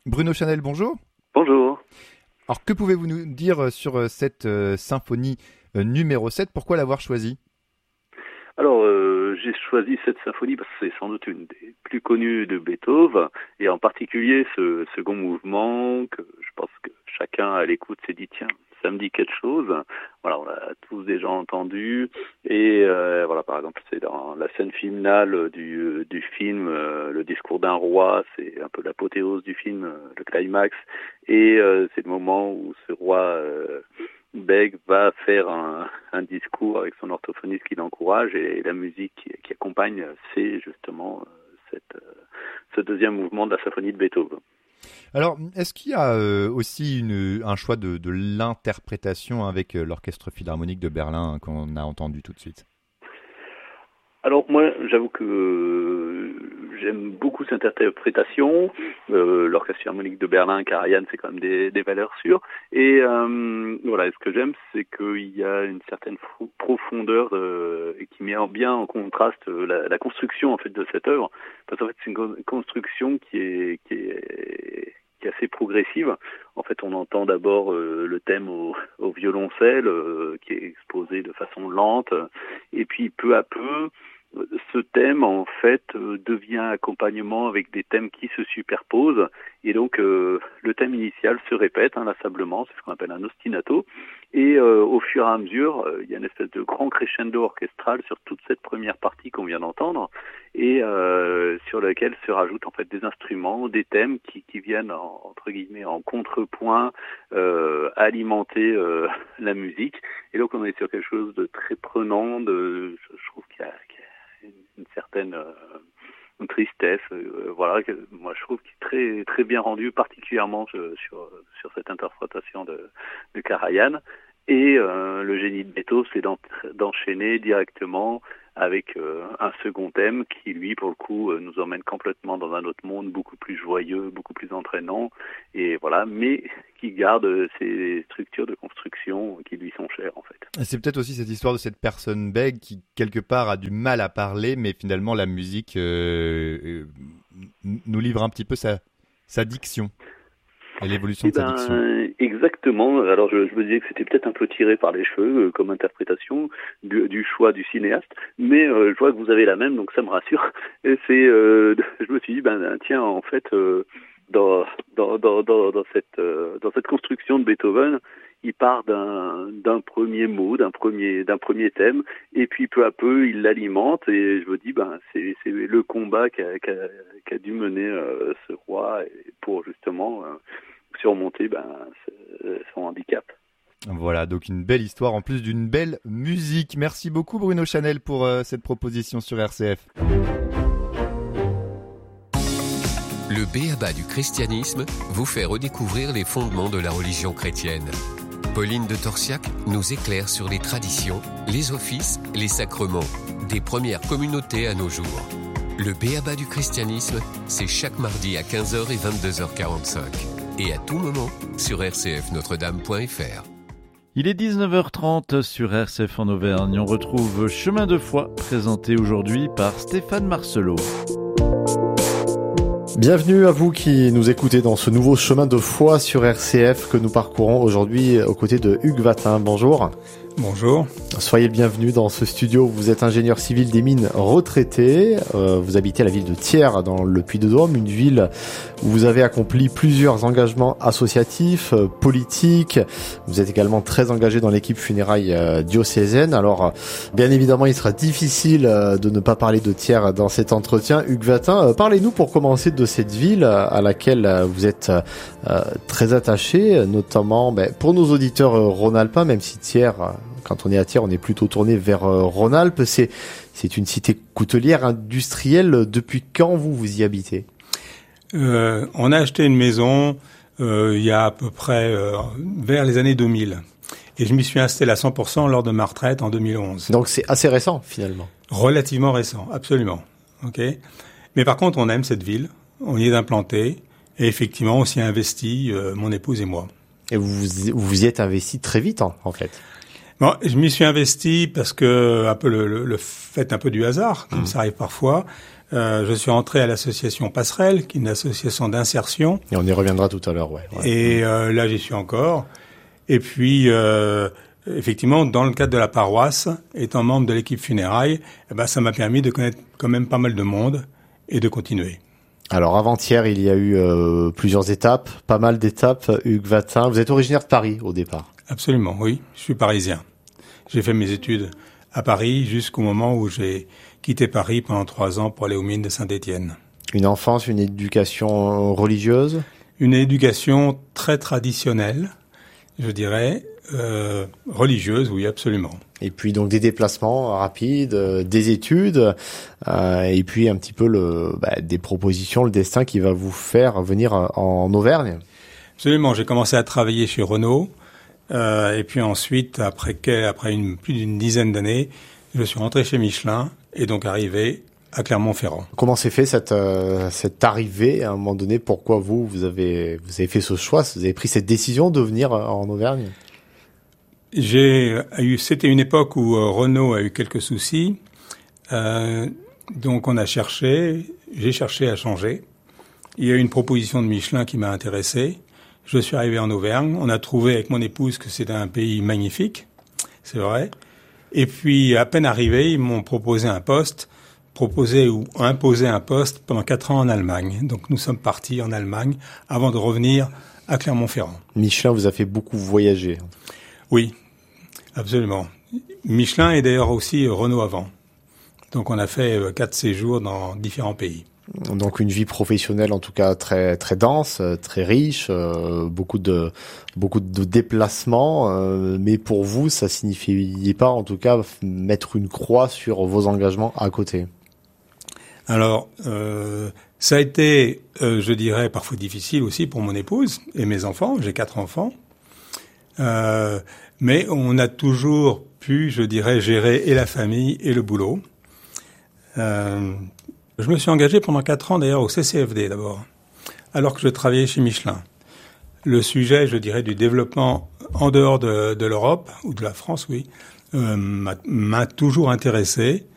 Bruno Chanel, bonjour. Bonjour. Alors, que pouvez-vous nous dire sur cette symphonie numéro 7? Pourquoi l'avoir choisie? Alors, j'ai choisi cette symphonie parce que c'est sans doute une des plus connues de Beethoven, et en particulier ce second mouvement que je pense que chacun à l'écoute s'est dit, tiens, ça me dit quelque chose. Voilà, on l'a tous déjà entendu, et voilà, par exemple, c'est dans la scène finale du film, le discours d'un roi, c'est un peu l'apothéose du film, le climax, et c'est le moment où ce roi Beg va faire un discours avec son orthophoniste qui l'encourage, et la musique qui accompagne, c'est justement ce deuxième mouvement de la symphonie de Beethoven. Alors, est-ce qu'il y a aussi un choix de l'interprétation avec l'Orchestre Philharmonique de Berlin qu'on a entendu tout de suite? Alors moi, j'avoue que j'aime beaucoup cette interprétation. L'Orchestre Philharmonique de Berlin, Karajan, c'est quand même des valeurs sûres. Et voilà, ce que j'aime, c'est qu'il y a une certaine profondeur et qui met bien en contraste la construction en fait de cette œuvre. Parce qu'en fait, c'est une construction qui est assez progressive. En fait, on entend d'abord le thème au violoncelle qui est exposé de façon lente, et puis peu à peu, ce thème en fait devient accompagnement avec des thèmes qui se superposent, et donc le thème initial se répète inlassablement, c'est ce qu'on appelle un ostinato, et au fur et à mesure il y a une espèce de grand crescendo orchestral sur toute cette première partie qu'on vient d'entendre, et sur laquelle se rajoutent en fait des instruments, des thèmes qui viennent entre guillemets en contrepoint alimenter la musique, et donc on est sur quelque chose de très prenant, je trouve qu'il y a une certaine tristesse, voilà, que moi je trouve qu'il est très très bien rendu, particulièrement sur cette interprétation de Karajan. Et le génie de Beethoven, c'est d'enchaîner directement avec un second thème qui, lui, pour le coup, nous emmène complètement dans un autre monde, beaucoup plus joyeux, beaucoup plus entraînant, et voilà, mais qui garde ces structures de construction qui lui sont chères, en fait. C'est peut-être aussi cette histoire de cette personne bègue qui, quelque part, a du mal à parler, mais finalement, la musique nous livre un petit peu sa diction. Et l'évolution de sa diction. Exactement. Alors je me disais que c'était peut-être un peu tiré par les cheveux comme interprétation du choix du cinéaste, mais je vois que vous avez la même, donc ça me rassure. Et je me suis dit, tiens, en fait, dans cette construction de Beethoven, il part d'un premier mot, d'un premier thème, et puis peu à peu il l'alimente, et je me dis c'est le combat qu'a dû mener ce roi pour justement surmonter son handicap. Voilà, donc une belle histoire en plus d'une belle musique. Merci beaucoup Bruno Chanel pour cette proposition sur RCF. Le B.A.B.A. du christianisme vous fait redécouvrir les fondements de la religion chrétienne. Pauline de Torsiac nous éclaire sur les traditions, les offices, les sacrements, des premières communautés à nos jours. Le B.A.B.A. du christianisme, c'est chaque mardi à 15h et 22h45. Et à tout moment sur rcfnotredame.fr. Il est 19h30 sur RCF en Auvergne. On retrouve Chemin de foi, présenté aujourd'hui par Stéphane Marcelot. Bienvenue à vous qui nous écoutez dans ce nouveau chemin de foi sur RCF que nous parcourons aujourd'hui aux côtés de Hugues Vatin. Bonjour. Bonjour. Soyez le bienvenu dans ce studio. Vous êtes ingénieur civil des mines retraité. Vous habitez la ville de Thiers dans le Puy-de-Dôme, une ville où vous avez accompli plusieurs engagements associatifs, politiques. Vous êtes également très engagé dans l'équipe funéraille diocésaine. Alors, bien évidemment, il sera difficile de ne pas parler de Thiers dans cet entretien. Hugues Vatin, parlez-nous pour commencer de cette ville à laquelle vous êtes très attaché, notamment pour nos auditeurs rhône-alpins, même si Thiers, quand on est à Thiers, on est plutôt tourné vers Rhône-Alpes. C'est une cité coutelière industrielle. Depuis quand vous y habitez ? On a acheté une maison il y a à peu près vers les années 2000. Et je m'y suis installé à 100% lors de ma retraite en 2011. Donc c'est assez récent finalement. Relativement récent, absolument. Ok. Mais par contre, on aime cette ville, on y est implanté, et effectivement, on s'y a investi, mon épouse et moi. Et vous y êtes investi très vite en fait. Bon, je m'y suis investi parce que un peu le fait un peu du hasard, comme ça arrive parfois. Je suis entré à l'association Passerelle, qui est une association d'insertion. Et on y reviendra tout à l'heure, ouais. Et là, j'y suis encore. Et puis, effectivement, dans le cadre de la paroisse, étant membre de l'équipe funérailles, ça m'a permis de connaître quand même pas mal de monde et de continuer. Alors, avant-hier, il y a eu plusieurs étapes, pas mal d'étapes. Hugues Vatin, vous êtes originaire de Paris au départ? Absolument, oui. Je suis parisien. J'ai fait mes études à Paris jusqu'au moment où j'ai quitté Paris pendant 3 ans pour aller aux mines de Saint-Étienne. Une enfance, une éducation religieuse? Une éducation très traditionnelle, je dirais, religieuse, oui, absolument. Et puis donc des déplacements rapides, des études, et puis un petit peu des propositions, le destin qui va vous faire venir en Auvergne. Absolument, j'ai commencé à travailler chez Renault, et puis ensuite, après plus d'une dizaine d'années, je suis rentré chez Michelin, et donc arrivé à Clermont-Ferrand. Comment s'est fait cette arrivée à un moment donné? Pourquoi vous avez fait ce choix? Vous avez pris cette décision de venir en Auvergne? C'était une époque où Renault a eu quelques soucis, donc j'ai cherché à changer. Il y a eu une proposition de Michelin qui m'a intéressé. Je suis arrivé en Auvergne. On a trouvé avec mon épouse que c'était un pays magnifique, c'est vrai. Et puis à peine arrivé, ils m'ont imposé un poste pendant 4 ans en Allemagne. Donc nous sommes partis en Allemagne avant de revenir à Clermont-Ferrand. Michelin vous a fait beaucoup voyager. Oui, absolument. Michelin et d'ailleurs aussi Renault avant. Donc on a fait 4 séjours dans différents pays. Donc une vie professionnelle en tout cas très très dense, très riche, beaucoup de déplacements, mais pour vous ça signifiait pas en tout cas mettre une croix sur vos engagements à côté. Alors ça a été, je dirais, parfois difficile aussi pour mon épouse et mes enfants. J'ai 4 enfants, mais on a toujours pu, je dirais, gérer et la famille et le boulot. Je me suis engagé pendant 4 ans d'ailleurs au CCFD d'abord, alors que je travaillais chez Michelin. Le sujet, je dirais, du développement en dehors de l'Europe, ou de la France, oui, m'a toujours intéressé.